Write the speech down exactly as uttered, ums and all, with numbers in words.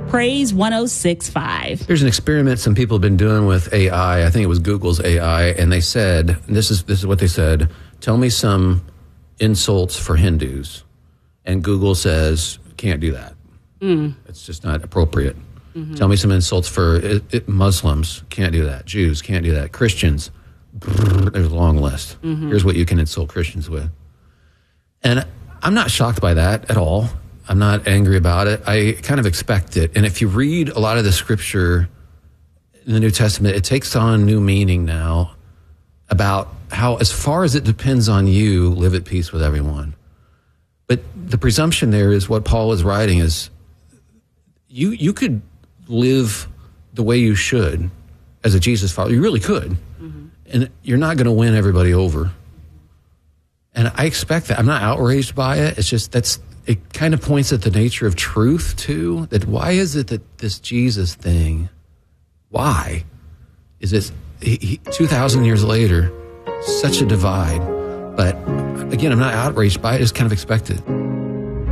Praise one oh six point five. There's an experiment some people have been doing with A I. I think it was Google's A I, and they said, this is this is what they said, tell me some insults for Hindus. And Google says, can't do that. Mm. It's just not appropriate. Mm-hmm. Tell me some insults for it, it, Muslims. Can't do that. Jews. Can't do that. Christians. Brrr, there's a long list. Mm-hmm. Here's what you can insult Christians with. And I'm not shocked by that at all. I'm not angry about it. I kind of expect it. And if you read a lot of the scripture in the New Testament, it takes on new meaning now about how, as far as it depends on you, live at peace with everyone. But the presumption there is what Paul is writing is you you could live the way you should as a Jesus follower. You really could. Mm-hmm. And you're not going to win everybody over. And I expect that. I'm not outraged by it. It's just that's it kind of points at the nature of truth, too. That why is it that this Jesus thing, why is it he, he, two thousand years later, such a divide? But again, I'm not outraged by it. It's kind of expected.